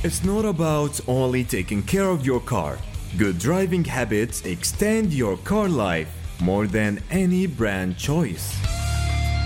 It's not about only taking care of your car. Good driving habits extend your car life more than any brand choice.